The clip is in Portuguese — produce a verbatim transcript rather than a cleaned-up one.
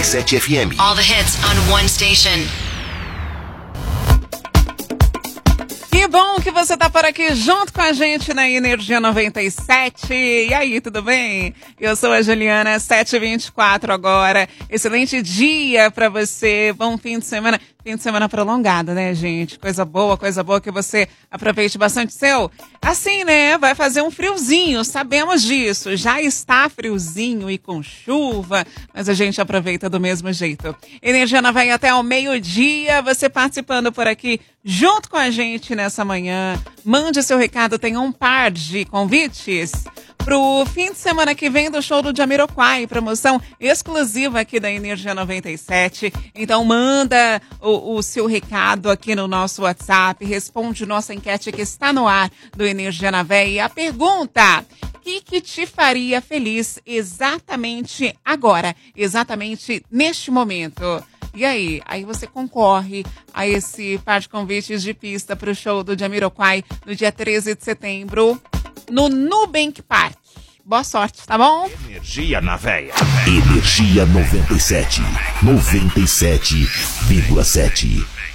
sete F M. All the hits on one station. Que bom que você tá por aqui junto com a gente na Energia noventa e sete. E aí, tudo bem? Eu sou a Juliana, sete e vinte e quatro agora. Excelente dia pra você, bom fim de semana. Fim de semana prolongado, né, gente? Coisa boa, coisa boa que você aproveite bastante seu. Assim, né? Vai fazer um friozinho, sabemos disso. Já está friozinho e com chuva, mas a gente aproveita do mesmo jeito. Energia vai até ao meio-dia, você participando por aqui junto com a gente nessa manhã. Mande seu recado, tem um par de convites pro fim de semana que vem do show do Jamiroquai, promoção exclusiva aqui da Energia noventa e sete. Então manda o, o seu recado aqui no nosso WhatsApp, responde nossa enquete que está no ar do Energia na Véia. E a pergunta: o que, que te faria feliz exatamente agora, exatamente neste momento? E aí? Aí você concorre a esse par de convites de pista para o show do Jamiroquai no dia treze de setembro, no Nubank Park. Boa sorte, tá bom? Energia na Véia. Energia noventa e sete. noventa e sete vírgula sete.